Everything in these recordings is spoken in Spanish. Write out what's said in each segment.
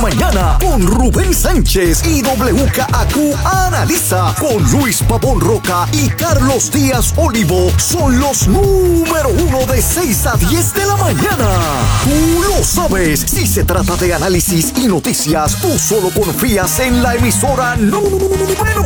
mañana con Rubén Sánchez y WKAQ Analiza con Luis Pavón Roca y Carlos Díaz Olivo. Son los número 1 de 6 a 10 de la mañana. Tú lo sabes, si se trata de análisis y noticias, tú solo confías en la emisora número 1,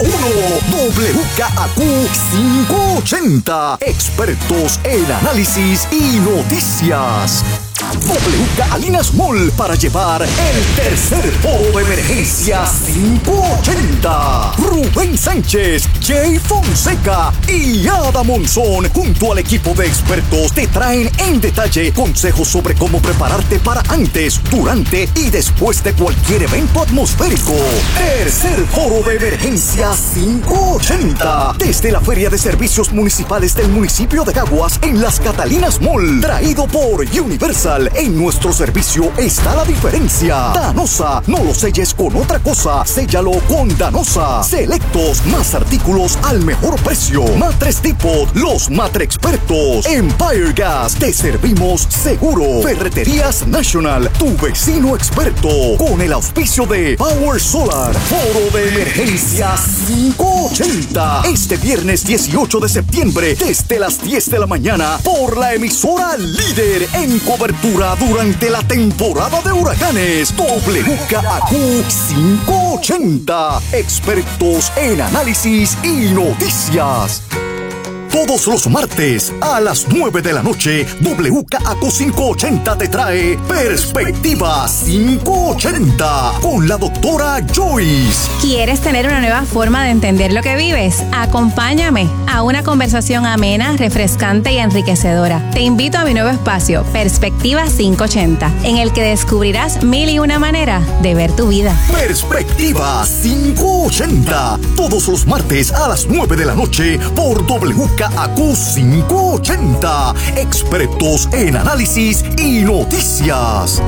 WKAQ 580. Expertos en análisis y noticias. WK Alinas Mall para llevar el tercer foro de emergencia 580. Rubén Sánchez, Jay Fonseca y Ada Monzón junto al equipo de expertos te traen en detalle consejos sobre cómo prepararte para antes, durante y después de cualquier evento atmosférico. Tercer foro de emergencia 580 desde la Feria de Servicios Municipales del municipio de Caguas en Las Catalinas Mall, traído por Universal. En nuestro servicio está la diferencia. Danosa, no lo selles con otra cosa, séllalo con Danosa. Selectos, más artículos al mejor precio. Matres Depot, los Matre Expertos. Empire Gas, te servimos seguro. Ferreterías National, tu vecino experto. Con el auspicio de Power Solar. Foro de emergencia 580. Este viernes 18 de septiembre, desde las 10 de la mañana, por la emisora líder en cobertura durante la temporada de huracanes. WKAQ 580. Expertos en análisis y noticias. Todos los martes a las 9 de la noche, WKAQ 580 te trae Perspectiva 580 con la doctora Joyce. ¿Quieres tener una nueva forma de entender lo que vives? Acompáñame a una conversación amena, refrescante y enriquecedora. Te invito a mi nuevo espacio, Perspectiva 580, en el que descubrirás 1001 maneras de ver tu vida. Perspectiva 580, todos los martes a las 9 de la noche por WKAQ 580, expertos en análisis y noticias.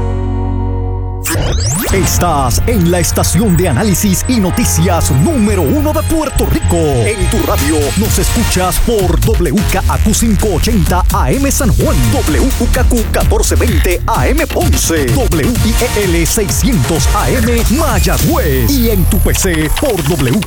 Estás en la estación de análisis y noticias número 1 de Puerto Rico. En tu radio nos escuchas por WKAQ 580 AM San Juan, WKAQ 1420 AM Ponce, WIEL 600 AM Mayagüez y en tu PC por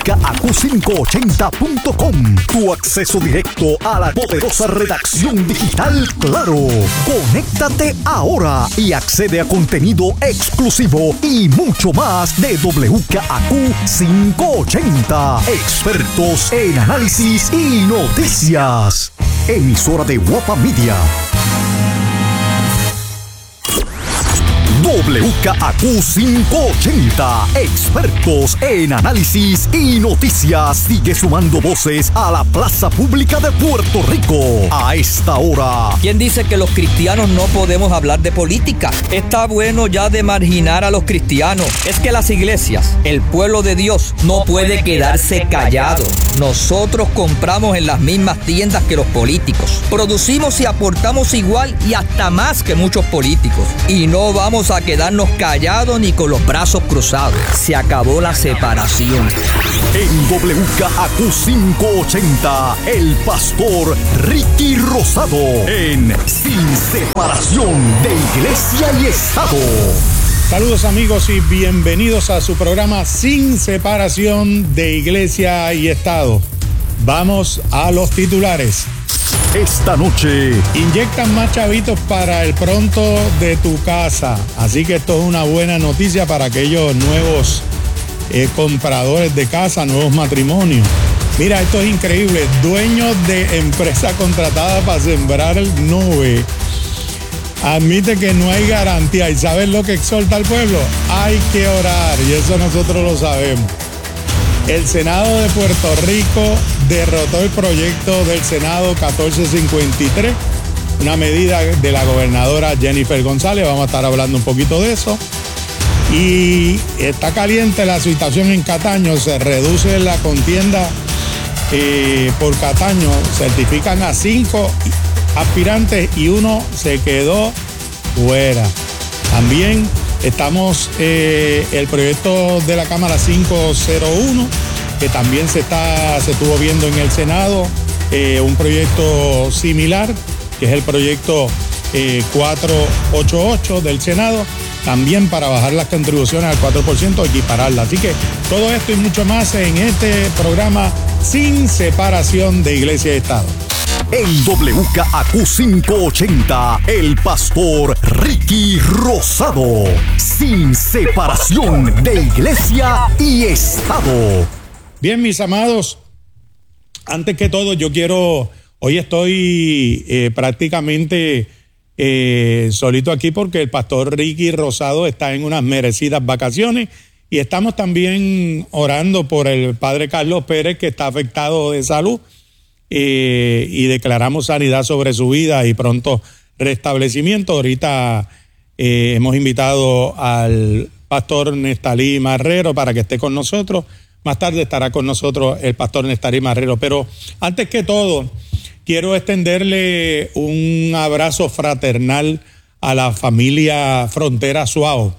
WKAQ580.com. Tu acceso directo a la poderosa redacción digital Claro. Conéctate ahora y accede a contenido exclusivo y mucho más de WKAQ 580. Expertos en análisis y noticias. Emisora de Guapa Media. WKAQ 580, expertos en análisis y noticias, sigue sumando voces a la plaza pública de Puerto Rico. A esta hora. ¿Quién dice que los cristianos no podemos hablar de política? Está bueno ya de marginar a los cristianos. Es que las iglesias, el pueblo de Dios, no puede quedarse callado. Nosotros compramos en las mismas tiendas que los políticos. Producimos y aportamos igual y hasta más que muchos políticos. Y no vamos a quedarnos callados ni con los brazos cruzados. Se acabó la separación. En WKAQ 580, el pastor Ricky Rosado en Sin Separación de Iglesia y Estado. Saludos amigos y bienvenidos a su programa Sin Separación de Iglesia y Estado. Vamos a los titulares. Esta noche inyectan más chavitos para el pronto de tu casa. Así que esto es una buena noticia para aquellos nuevos compradores de casa, nuevos matrimonios. Mira, esto es increíble. Dueños de empresa contratada para sembrar nube admite que no hay garantía. ¿Y sabes lo que exhorta al pueblo? Hay que orar, y eso nosotros lo sabemos. El Senado de Puerto Rico derrotó el proyecto del Senado 1453, una medida de la gobernadora Jennifer González. Vamos a estar hablando un poquito de eso. Y está caliente la situación en Cataño. Se reduce la contienda por Cataño. Certifican a 5 aspirantes y uno se quedó fuera. También estamos el proyecto de la Cámara 501, que también se estuvo viendo en el Senado, un proyecto similar, que es el proyecto 488 del Senado, también para bajar las contribuciones al 4%, equipararlas. Así que todo esto y mucho más en este programa Sin Separación de Iglesia y Estado. En WKAQ 580, el pastor Ricky Rosado. Sin separación de Iglesia y Estado. Bien, mis amados, antes que todo hoy estoy prácticamente solito aquí porque el pastor Ricky Rosado está en unas merecidas vacaciones y estamos también orando por el padre Carlos Pérez, que está afectado de salud. Y declaramos sanidad sobre su vida y pronto restablecimiento. Ahorita hemos invitado al pastor Nestalí Marrero para que esté con nosotros. Más tarde estará con nosotros el pastor Nestalí Marrero. Pero antes que todo, quiero extenderle un abrazo fraternal a la familia Frontera Suao.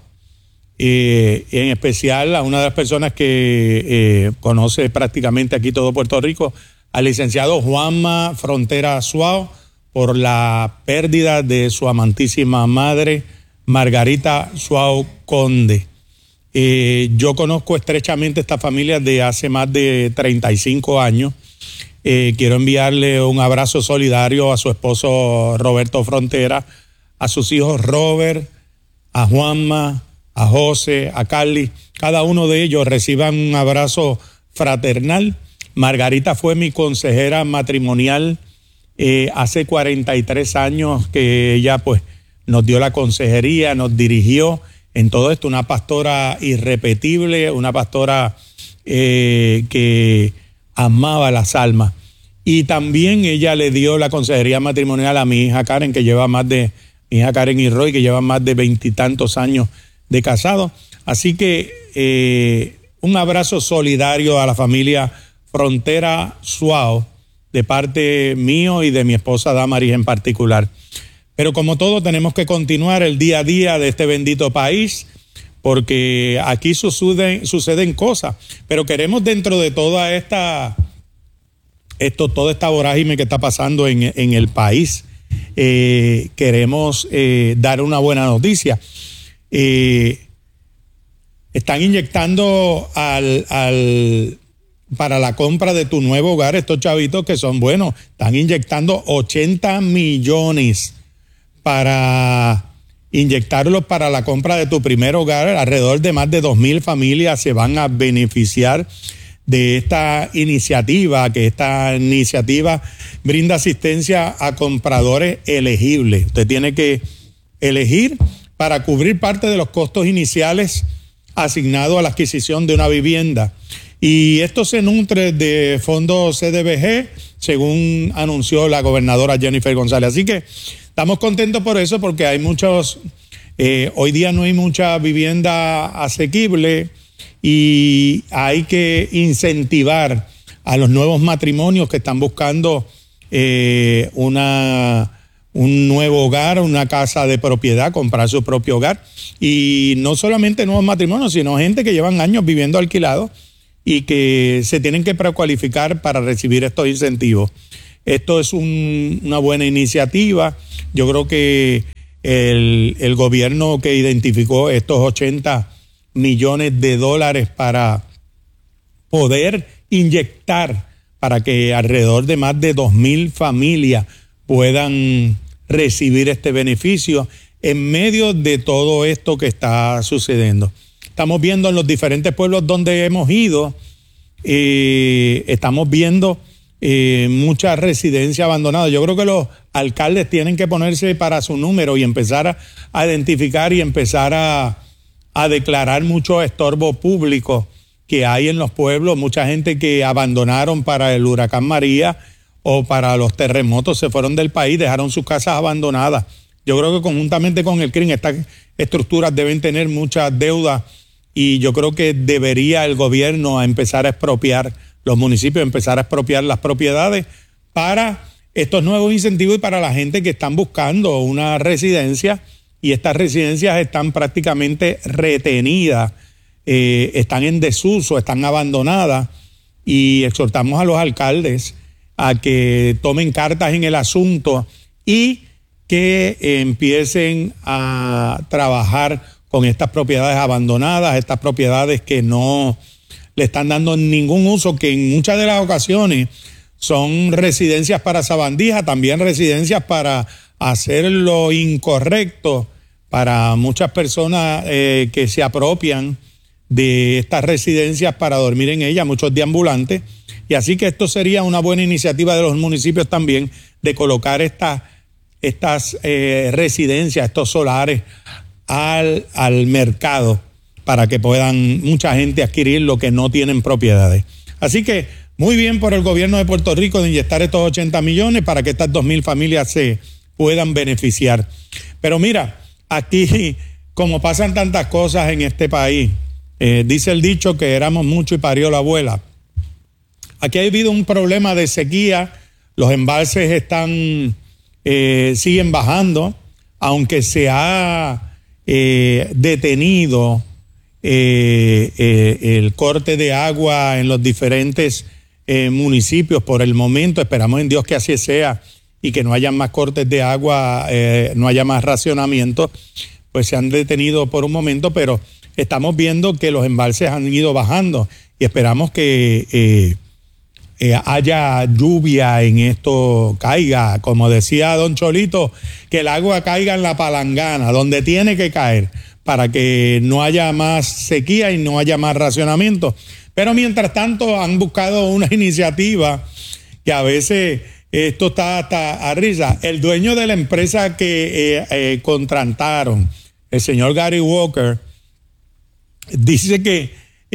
En especial a una de las personas que conoce prácticamente aquí todo Puerto Rico, al licenciado Juanma Frontera Suao, por la pérdida de su amantísima madre, Margarita Suao Conde. Yo conozco estrechamente esta familia de hace más de 35 años. Quiero enviarle un abrazo solidario a su esposo Roberto Frontera, a sus hijos Robert, a Juanma, a José, a Carly. Cada uno de ellos reciban un abrazo fraternal. Margarita fue mi consejera matrimonial hace 43 años que ella pues nos dio la consejería, nos dirigió en todo esto, una pastora irrepetible, una pastora que amaba las almas. Y también ella le dio la consejería matrimonial a mi hija Karen, mi hija Karen y Roy, que llevan más de 20 y tantos años de casado. Así que un abrazo solidario a la familia Frontera Suao, de parte mío y de mi esposa Damaris en particular. Pero como todo, tenemos que continuar el día a día de este bendito país, porque aquí suceden cosas, pero queremos dentro de toda esta vorágine que está pasando en el país, queremos dar una buena noticia. Están inyectando para la compra de tu nuevo hogar, estos chavitos que son buenos, están inyectando 80 millones para inyectarlos para la compra de tu primer hogar. Alrededor de más de 2,000 familias se van a beneficiar de esta iniciativa, que esta iniciativa brinda asistencia a compradores elegibles. Usted tiene que elegir para cubrir parte de los costos iniciales asignados a la adquisición de una vivienda. Y esto se nutre de fondos CDBG, según anunció la gobernadora Jennifer González. Así que estamos contentos por eso, porque hay hoy día no hay mucha vivienda asequible y hay que incentivar a los nuevos matrimonios que están buscando un nuevo hogar, una casa de propiedad, comprar su propio hogar. Y no solamente nuevos matrimonios, sino gente que llevan años viviendo alquilados y que se tienen que precualificar para recibir estos incentivos. Esto es una buena iniciativa. Yo creo que el gobierno que identificó estos 80 millones de dólares para poder inyectar para que alrededor de más de 2,000 familias puedan recibir este beneficio en medio de todo esto que está sucediendo. Estamos viendo en los diferentes pueblos donde hemos ido, estamos viendo muchas residencias abandonadas. Yo creo que los alcaldes tienen que ponerse para su número y empezar a identificar y empezar a declarar mucho estorbo público que hay en los pueblos. Mucha gente que abandonaron para el huracán María o para los terremotos, se fueron del país, dejaron sus casas abandonadas. Yo creo que conjuntamente con el crimen, estas estructuras deben tener muchas deudas y yo creo que debería el gobierno empezar a expropiar, los municipios empezar a expropiar las propiedades para estos nuevos incentivos y para la gente que están buscando una residencia, y estas residencias están prácticamente retenidas, están en desuso, están abandonadas, y exhortamos a los alcaldes a que tomen cartas en el asunto y que empiecen a trabajar con estas propiedades abandonadas, estas propiedades que no le están dando ningún uso, que en muchas de las ocasiones son residencias para sabandijas, también residencias para hacer lo incorrecto para muchas personas que se apropian de estas residencias para dormir en ellas, muchos deambulantes. Y así que esto sería una buena iniciativa de los municipios también de colocar estas residencias, estos solares al mercado para que puedan mucha gente adquirir lo que no tienen propiedades. Así que muy bien por el gobierno de Puerto Rico de inyectar estos 80 millones para que estas 2,000 familias se puedan beneficiar. Pero mira, aquí como pasan tantas cosas en este país, dice el dicho que éramos mucho y parió la abuela. Aquí ha habido un problema de sequía, los embalses siguen bajando, aunque se ha detenido el corte de agua en los diferentes municipios por el momento. Esperamos en Dios que así sea y que no haya más cortes de agua, no haya más racionamiento, pues se han detenido por un momento, pero estamos viendo que los embalses han ido bajando y esperamos que haya lluvia en esto, caiga, como decía don Cholito, que el agua caiga en la palangana, donde tiene que caer, para que no haya más sequía y no haya más racionamiento. Pero mientras tanto han buscado una iniciativa que a veces esto está hasta a risa. El dueño de la empresa que contrataron, el señor Gary Walker, dice que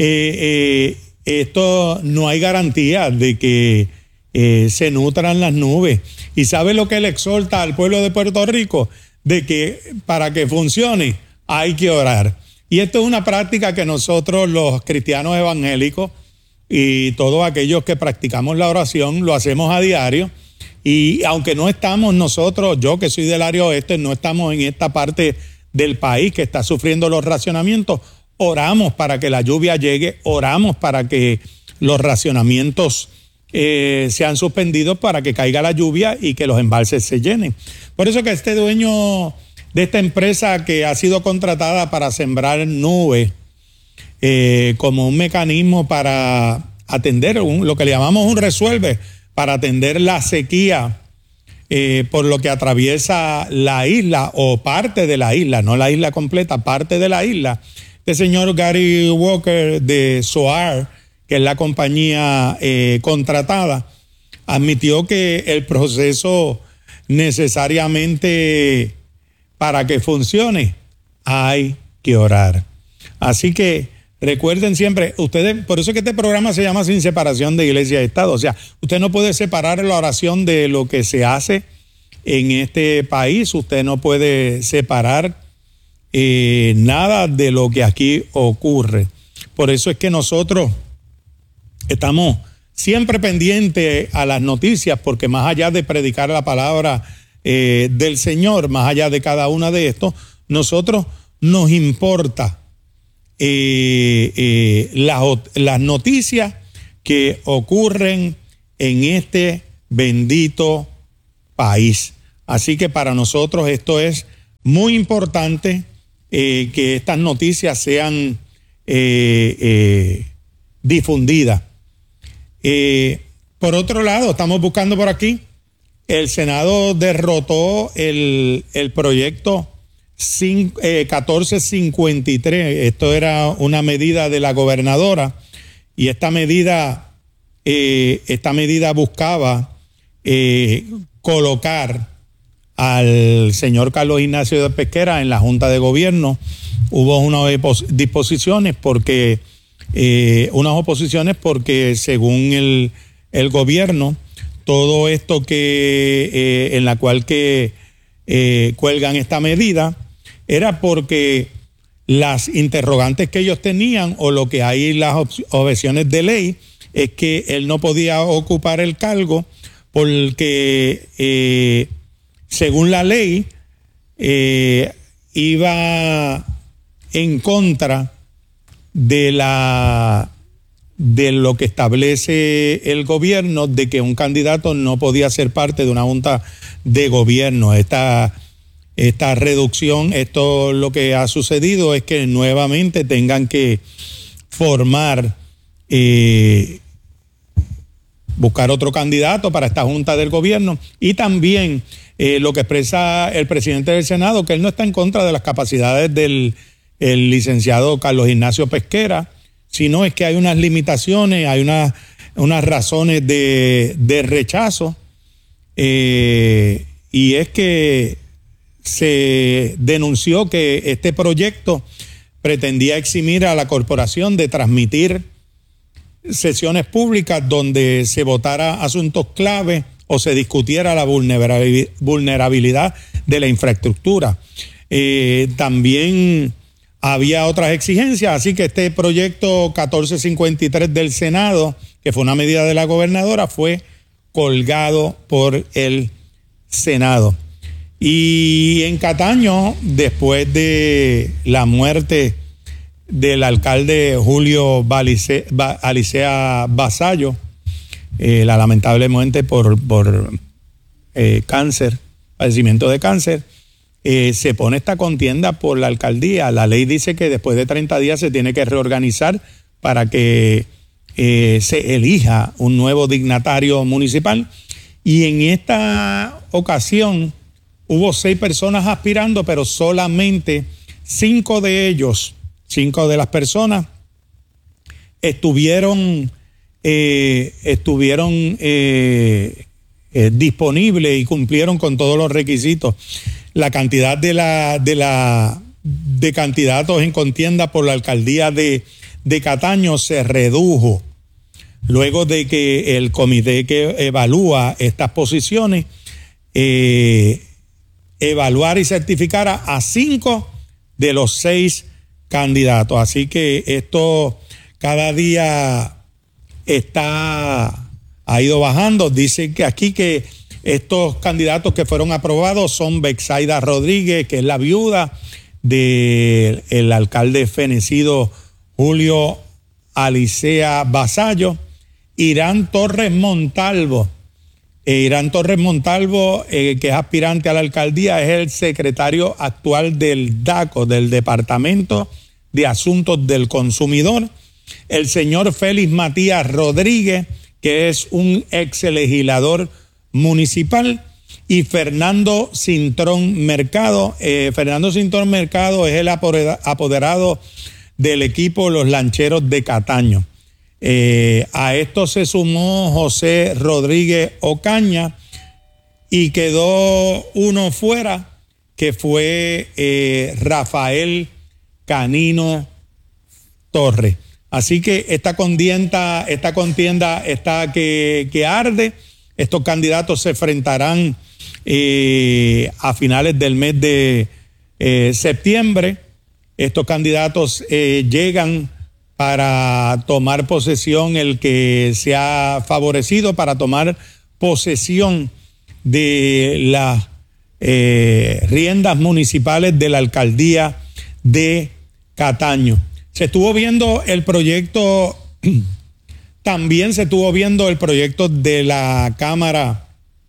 esto no hay garantía de que se nutran las nubes. ¿Y sabe lo que él exhorta al pueblo de Puerto Rico? De que para que funcione hay que orar. Y esto es una práctica que nosotros los cristianos evangélicos y todos aquellos que practicamos la oración lo hacemos a diario. Y aunque no estamos nosotros, yo que soy del área oeste, no estamos en esta parte del país que está sufriendo los racionamientos, oramos para que la lluvia llegue, oramos para que los racionamientos sean suspendidos, para que caiga la lluvia y que los embalses se llenen. Por eso que este dueño de esta empresa que ha sido contratada para sembrar nubes como un mecanismo para atender lo que le llamamos un resuelve, para atender la sequía por lo que atraviesa la isla o parte de la isla, no la isla completa, parte de la isla. Este señor Gary Walker de SOAR, que es la compañía contratada, admitió que el proceso necesariamente para que funcione hay que orar. Así que recuerden siempre, ustedes, por eso es que este programa se llama Sin Separación de Iglesia y Estado. O sea, usted no puede separar la oración de lo que se hace en este país. Usted no puede separar nada de lo que aquí ocurre. Por eso es que nosotros estamos siempre pendientes a las noticias, porque más allá de predicar la palabra del Señor, más allá de cada una de estos, nosotros nos importa las noticias que ocurren en este bendito país. Así que para nosotros esto es muy importante, que estas noticias sean difundidas. Por otro lado, estamos buscando por aquí, el Senado derrotó el proyecto 1453. Esto era una medida de la gobernadora, y esta medida buscaba colocar al señor Carlos Ignacio de Pesquera en la Junta de Gobierno. Hubo unas disposiciones porque unas oposiciones porque según el gobierno, todo esto que en la cual que cuelgan esta medida era porque las interrogantes que ellos tenían, o lo que hay las objeciones de ley, es que él no podía ocupar el cargo porque según la ley iba en contra de lo que establece el gobierno, de que un candidato no podía ser parte de una junta de gobierno. Esta esta reducción. Esto lo que ha sucedido es que nuevamente tengan que formar, buscar otro candidato para esta Junta del Gobierno. Y también lo que expresa el presidente del Senado, que él no está en contra de las capacidades del el licenciado Carlos Ignacio Pesquera, sino es que hay unas limitaciones, hay unas razones de rechazo, y es que se denunció que este proyecto pretendía eximir a la corporación de transmitir sesiones públicas donde se votara asuntos clave o se discutiera la vulnerabilidad de la infraestructura. También había otras exigencias, así que este proyecto 1453 del Senado, que fue una medida de la gobernadora, fue colgado por el Senado. Y en Cataño, después de la muerte del alcalde Julio Alicea Vasallo, la lamentable muerte por cáncer, padecimiento de cáncer, se pone esta contienda por la alcaldía. La ley dice que después de 30 días se tiene que reorganizar para que se elija un nuevo dignatario municipal. Y en esta ocasión hubo 6 personas aspirando, pero solamente 5 de las personas estuvieron disponibles y cumplieron con todos los requisitos. La cantidad de candidatos en contienda por la alcaldía de Cataño se redujo luego de que el comité que evalúa estas posiciones evaluara y certificara a 5 de los 6 candidatos. Así que esto cada día ha ido bajando. Dice que aquí que estos candidatos que fueron aprobados son Bexaida Rodríguez, que es la viuda del alcalde fenecido Julio Alicea Vasallo, Irán Torres Montalvo. Irán Torres Montalvo, que es aspirante a la alcaldía, es el secretario actual del DACO, del Departamento de Asuntos del Consumidor. El señor Félix Matías Rodríguez, que es un ex legislador municipal, y Fernando Cintrón Mercado. Fernando Cintrón Mercado es el apoderado del equipo Los Lancheros de Cataño. A esto se sumó José Rodríguez Ocaña y quedó uno fuera, que fue Rafael Canino Torres. Así que esta contienda está que arde. Estos candidatos se enfrentarán a finales del mes de septiembre. Estos candidatos llegan para tomar posesión, el que se ha favorecido para tomar posesión de las riendas municipales de la alcaldía de Cataño. Se estuvo viendo el proyecto, también se estuvo viendo el proyecto de la Cámara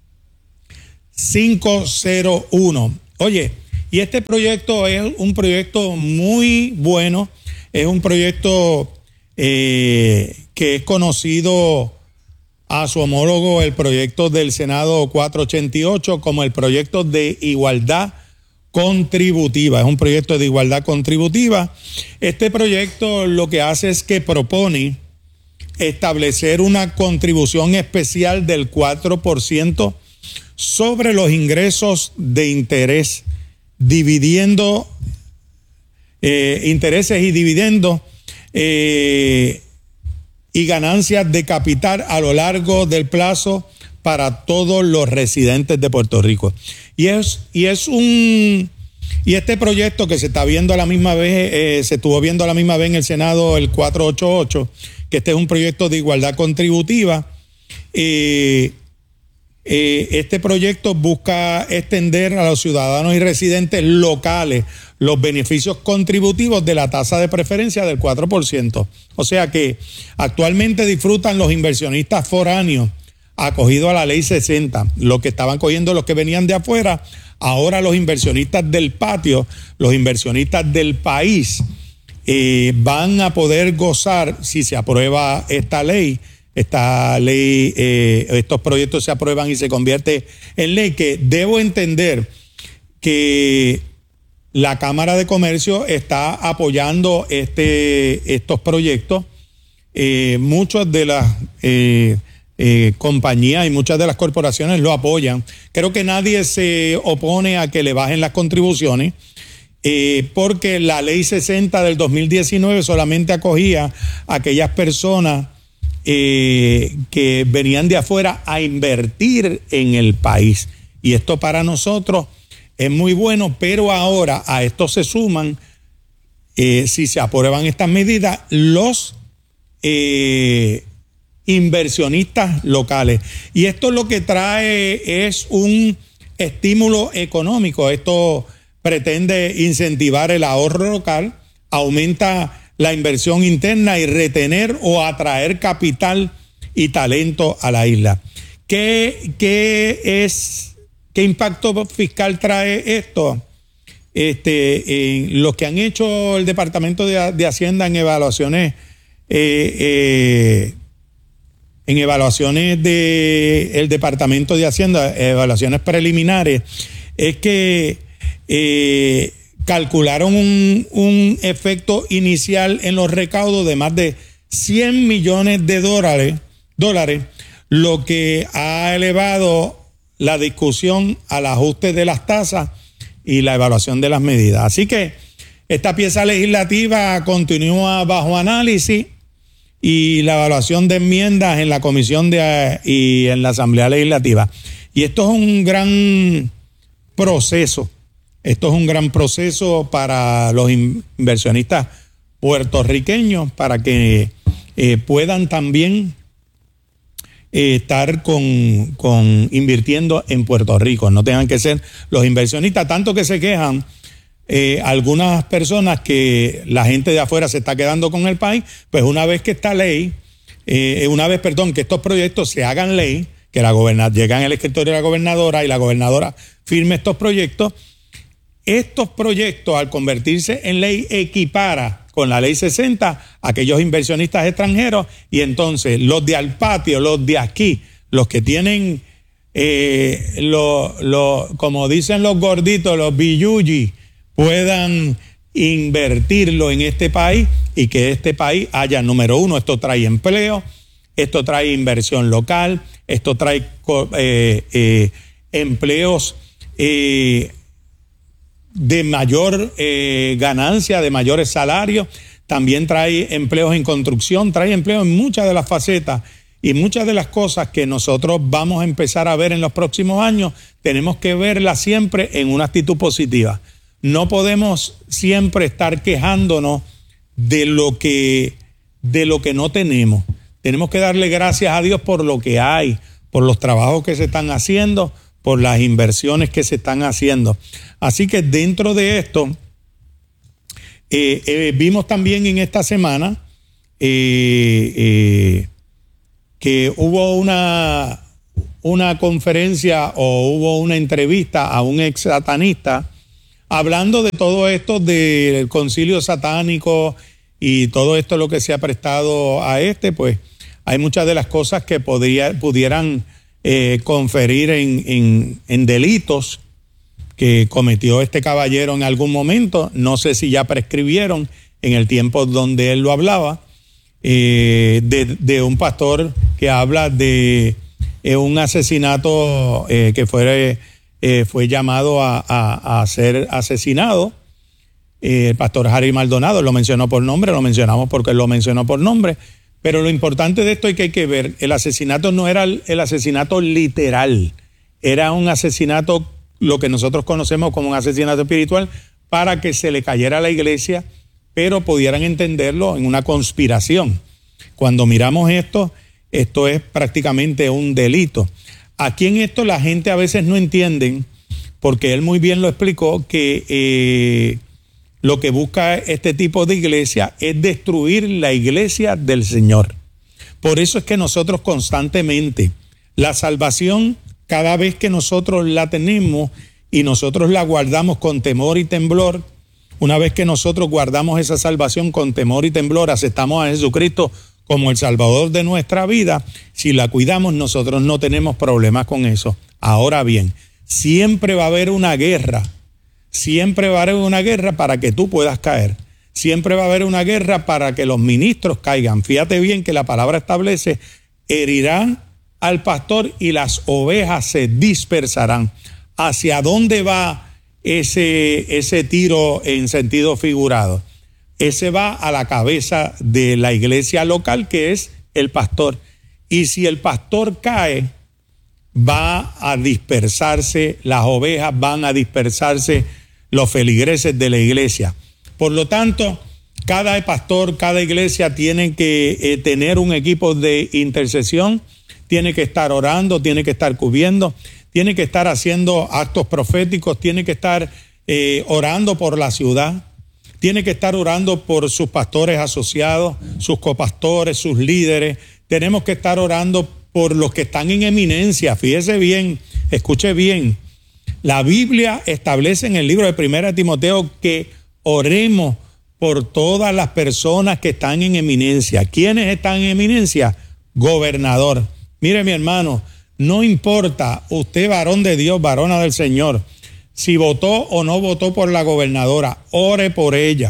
501. Oye, y este proyecto es un proyecto muy bueno, es un proyecto que es conocido a su homólogo, el proyecto del Senado 488, como el proyecto de igualdad contributiva. Es un proyecto de igualdad contributiva. Este proyecto lo que hace es que propone establecer una contribución especial del 4% sobre los ingresos de interés, dividiendo intereses y dividendos y ganancias de capital a lo largo del plazo para todos los residentes de Puerto Rico. Y este proyecto que se está viendo a la misma vez, se estuvo viendo a la misma vez en el Senado, el 488, que este es un proyecto de igualdad contributiva. Este proyecto busca extender a los ciudadanos y residentes locales los beneficios contributivos de la tasa de preferencia del 4%. O sea que actualmente disfrutan los inversionistas foráneos acogidos a la ley 60, los que estaban cogiendo los que venían de afuera. Ahora los inversionistas del patio, los inversionistas del país, van a poder gozar, si se aprueba esta ley, estos proyectos se aprueban y se convierte en ley, que debo entender que la Cámara de Comercio está apoyando estos proyectos. Muchas de las compañías y muchas de las corporaciones lo apoyan. Creo que nadie se opone a que le bajen las contribuciones, porque la ley 60 del 2019 solamente acogía a aquellas personas que venían de afuera a invertir en el país. Y esto para nosotros es muy bueno, pero ahora a esto se suman, si se aprueban estas medidas, los inversionistas locales. Y esto lo que trae es un estímulo económico. Esto pretende incentivar el ahorro local, aumenta la inversión interna y retener o atraer capital y talento a la isla. ¿Qué impacto fiscal trae esto? Los que han hecho el Departamento de Hacienda en evaluaciones del Departamento de Hacienda, evaluaciones preliminares, es que calcularon un efecto inicial en los recaudos de más de 100 millones de dólares, lo que ha elevado la discusión al ajuste de las tasas y la evaluación de las medidas. Así que esta pieza legislativa continúa bajo análisis y la evaluación de enmiendas en la comisión y en la Asamblea Legislativa. Y esto es un gran proceso. Esto es un gran proceso para los inversionistas puertorriqueños, para que puedan también estar invirtiendo en Puerto Rico. No tengan que ser los inversionistas, tanto que se quejan algunas personas que la gente de afuera se está quedando con el país. Pues una vez que esta ley, que estos proyectos se hagan ley, que llegan al escritorio de la gobernadora y la gobernadora firme estos proyectos al convertirse en ley equipara con la ley 60 a aquellos inversionistas extranjeros, y entonces los de al patio, los de aquí, los que tienen, como dicen los gorditos, los billuyi, puedan invertirlo en este país y que este país haya, número uno, esto trae empleo, esto trae inversión local, esto trae empleos de mayor ganancia, de mayores salarios. También trae empleos en construcción, trae empleo en muchas de las facetas, y muchas de las cosas que nosotros vamos a empezar a ver en los próximos años tenemos que verlas siempre en una actitud positiva. No podemos siempre estar quejándonos de lo que no tenemos. Tenemos que darle gracias a Dios por lo que hay, por los trabajos que se están haciendo, por las inversiones que se están haciendo. Así que dentro de esto, vimos también en esta semana que hubo una conferencia o hubo una entrevista a un ex satanista hablando de todo esto del concilio satánico y todo esto lo que se ha prestado a pues hay muchas de las cosas que pudieran conferir en delitos que cometió este caballero en algún momento. No sé si ya prescribieron en el tiempo donde él lo hablaba, de un pastor que habla de un asesinato que fue llamado a ser asesinado. El pastor Harry Maldonado lo mencionó por nombre, lo mencionamos porque él lo mencionó por nombre. Pero lo importante de esto es que hay que ver, el asesinato no era el asesinato literal, era un asesinato, lo que nosotros conocemos como un asesinato espiritual, para que se le cayera a la iglesia, pero pudieran entenderlo en una conspiración. Cuando miramos esto es prácticamente un delito. Aquí en esto la gente a veces no entiende, porque él muy bien lo explicó, que lo que busca este tipo de iglesia es destruir la iglesia del Señor. Por eso es que nosotros constantemente, la salvación, cada vez que nosotros la tenemos y nosotros la guardamos con temor y temblor, una vez que nosotros guardamos esa salvación con temor y temblor, aceptamos a Jesucristo como el Salvador de nuestra vida, si la cuidamos nosotros no tenemos problemas con eso. Ahora bien, siempre va a haber una guerra, siempre va a haber una guerra para que tú puedas caer, siempre va a haber una guerra para que los ministros caigan. Fíjate bien que la palabra establece, herirán al pastor y las ovejas se dispersarán. ¿Hacia dónde va ese tiro en sentido figurado? Ese va a la cabeza de la iglesia local, que es el pastor. Y si el pastor cae, va a dispersarse las ovejas, van a dispersarse los feligreses de la iglesia. Por lo tanto, cada pastor, cada iglesia tiene que tener un equipo de intercesión, tiene que estar orando, tiene que estar cubriendo, tiene que estar haciendo actos proféticos, tiene que estar orando por la ciudad, tiene que estar orando por sus pastores asociados, sus copastores, sus líderes. Tenemos que estar orando por los que están en eminencia. Fíjese bien, escuche bien. La Biblia establece en el libro de 1 Timoteo que oremos por todas las personas que están en eminencia. ¿Quiénes están en eminencia? Gobernador. Mire, mi hermano, no importa usted, varón de Dios, varona del Señor, si votó o no votó por la gobernadora, ore por ella.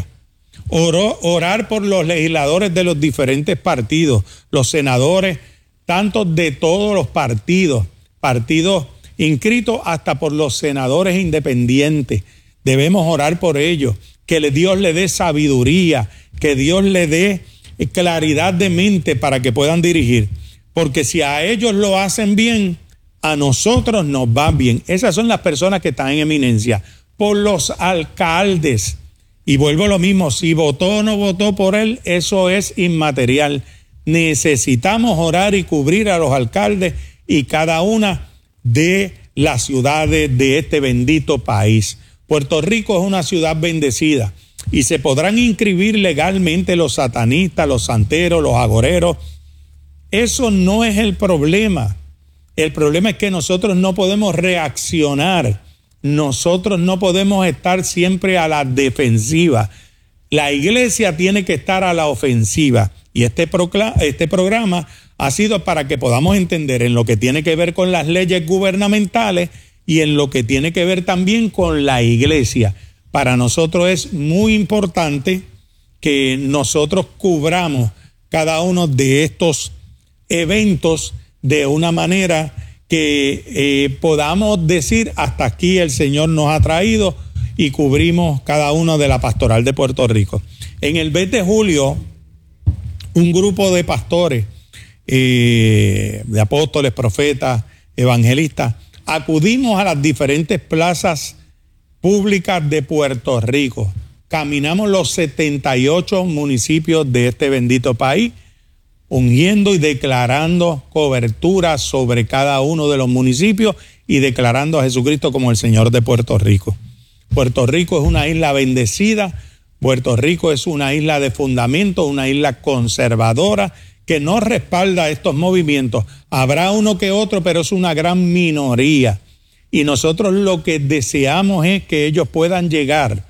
Orar por los legisladores de los diferentes partidos, los senadores, tanto de todos los partidos inscritos hasta por los senadores independientes. Debemos orar por ellos, que Dios le dé sabiduría, que Dios le dé claridad de mente para que puedan dirigir. Porque si a ellos lo hacen bien, a nosotros nos va bien. Esas son las personas que están en eminencia. Por los alcaldes. Y vuelvo a lo mismo, si votó o no votó por él, eso es inmaterial. Necesitamos orar y cubrir a los alcaldes y cada una de las ciudades de este bendito país. Puerto Rico es una ciudad bendecida y se podrán inscribir legalmente los satanistas, los santeros, los agoreros. Eso no es el problema. El problema es que nosotros no podemos reaccionar. Nosotros no podemos estar siempre a la defensiva. La iglesia tiene que estar a la ofensiva. Y este programa ha sido para que podamos entender en lo que tiene que ver con las leyes gubernamentales y en lo que tiene que ver también con la iglesia. Para nosotros es muy importante que nosotros cubramos cada uno de estos eventos de una manera que podamos decir hasta aquí el Señor nos ha traído y cubrimos cada uno de la pastoral de Puerto Rico. En el mes de julio, un grupo de pastores, de apóstoles, profetas, evangelistas, acudimos a las diferentes plazas públicas de Puerto Rico. Caminamos los 78 municipios de este bendito país, ungiendo y declarando cobertura sobre cada uno de los municipios y declarando a Jesucristo como el Señor de Puerto Rico. Puerto Rico es una isla bendecida, Puerto Rico es una isla de fundamento, una isla conservadora que no respalda estos movimientos. Habrá uno que otro, pero es una gran minoría. Y nosotros lo que deseamos es que ellos puedan llegar